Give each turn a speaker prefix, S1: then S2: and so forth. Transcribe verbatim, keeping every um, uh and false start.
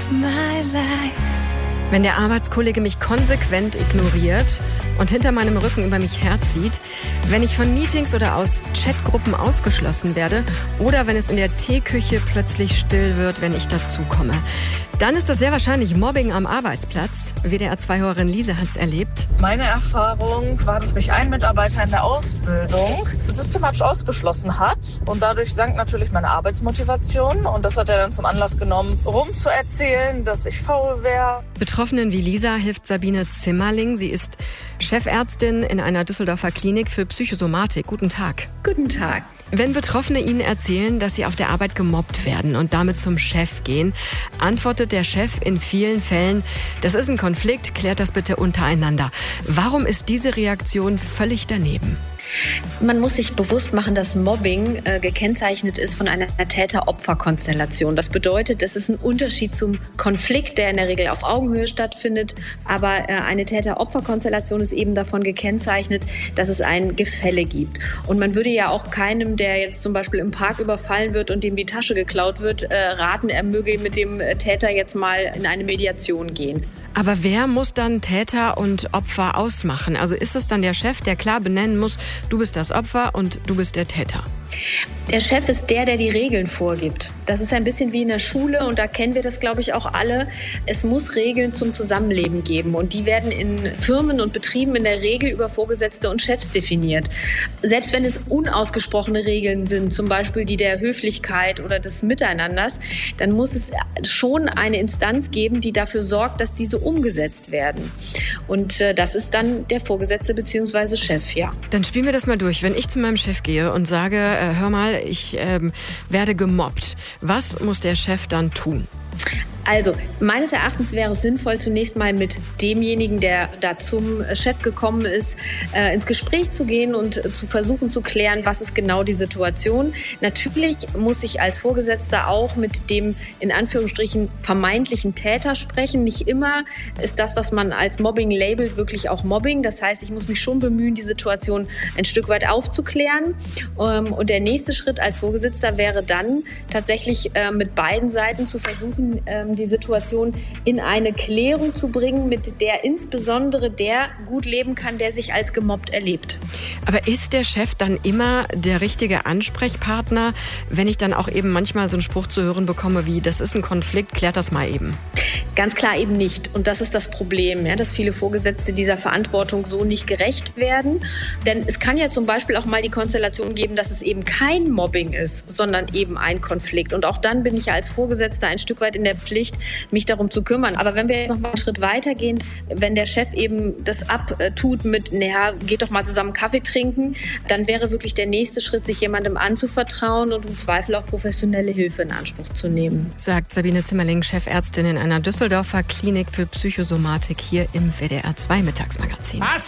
S1: my life.
S2: Wenn der Arbeitskollege mich konsequent ignoriert und hinter meinem Rücken über mich herzieht, wenn ich von Meetings oder aus Chatgruppen ausgeschlossen werde oder wenn es in der Teeküche plötzlich still wird, wenn ich dazukomme, dann ist das sehr wahrscheinlich Mobbing am Arbeitsplatz. W D R zwei-Hörerin Lise hat's erlebt.
S3: Meine Erfahrung war, dass mich ein Mitarbeiter in der Ausbildung systematisch ausgeschlossen hat. Und dadurch sank natürlich meine Arbeitsmotivation. Und das hat er dann zum Anlass genommen, rumzuerzählen, dass ich faul wäre.
S2: Betroffenen wie Lisa hilft Sabine Zimmerling. Sie ist Chefärztin in einer Düsseldorfer Klinik für Psychosomatik. Guten Tag.
S4: Guten Tag.
S2: Wenn Betroffene Ihnen erzählen, dass sie auf der Arbeit gemobbt werden und damit zum Chef gehen, antwortet der Chef in vielen Fällen, das ist ein Konflikt, klärt das bitte untereinander. Warum ist diese Reaktion völlig daneben?
S4: Man muss sich bewusst machen, dass Mobbing äh, gekennzeichnet ist von einer Täter-Opfer-Konstellation. Das bedeutet, das ist ein Unterschied zum Konflikt, der in der Regel auf Augenhöhe stattfindet. Aber äh, eine Täter-Opfer-Konstellation ist eben davon gekennzeichnet, dass es ein Gefälle gibt. Und man würde ja auch keinem, der jetzt zum Beispiel im Park überfallen wird und dem die Tasche geklaut wird, äh, raten, er möge mit dem Täter jetzt mal in eine Mediation gehen.
S2: Aber wer muss dann Täter und Opfer ausmachen? Also ist es dann der Chef, der klar benennen muss, du bist das Opfer und du bist der Täter?
S4: Der Chef ist der, der die Regeln vorgibt. Das ist ein bisschen wie in der Schule und da kennen wir das, glaube ich, auch alle. Es muss Regeln zum Zusammenleben geben und die werden in Firmen und Betrieben in der Regel über Vorgesetzte und Chefs definiert. Selbst wenn es unausgesprochene Regeln sind, zum Beispiel die der Höflichkeit oder des Miteinanders, dann muss es schon eine Instanz geben, die dafür sorgt, dass diese umgesetzt werden. Und äh, das ist dann der Vorgesetzte bzw. Chef, ja.
S2: Dann spielen wir das mal durch. Wenn ich zu meinem Chef gehe und sage, äh, hör mal, ich ähm, werde gemobbt, was muss der Chef dann tun?
S4: Also, meines Erachtens wäre es sinnvoll, zunächst mal mit demjenigen, der da zum Chef gekommen ist, äh, ins Gespräch zu gehen und zu versuchen zu klären, was ist genau die Situation. Natürlich muss ich als Vorgesetzter auch mit dem in Anführungsstrichen vermeintlichen Täter sprechen. Nicht immer ist das, was man als Mobbing labelt, wirklich auch Mobbing. Das heißt, ich muss mich schon bemühen, die Situation ein Stück weit aufzuklären. Ähm, und der nächste Schritt als Vorgesetzter wäre dann tatsächlich äh, mit beiden Seiten zu versuchen, ähm, die Situation in eine Klärung zu bringen, mit der insbesondere der gut leben kann, der sich als gemobbt erlebt.
S2: Aber ist der Chef dann immer der richtige Ansprechpartner, wenn ich dann auch eben manchmal so einen Spruch zu hören bekomme wie, das ist ein Konflikt, klärt das mal eben?
S4: Ganz klar eben nicht. Und das ist das Problem, ja, dass viele Vorgesetzte dieser Verantwortung so nicht gerecht werden. Denn es kann ja zum Beispiel auch mal die Konstellation geben, dass es eben kein Mobbing ist, sondern eben ein Konflikt. Und auch dann bin ich ja als Vorgesetzter ein Stück weit in der Pflicht, mich darum zu kümmern. Aber wenn wir jetzt noch mal einen Schritt weiter gehen, wenn der Chef eben das abtut mit, naja, geht doch mal zusammen Kaffee trinken, dann wäre wirklich der nächste Schritt, sich jemandem anzuvertrauen und im Zweifel auch professionelle Hilfe in Anspruch zu nehmen.
S2: Sagt Sabine Zimmerling, Chefärztin in einer Düsseldorfer Klinik für Psychosomatik hier im W D R zwei Mittagsmagazin.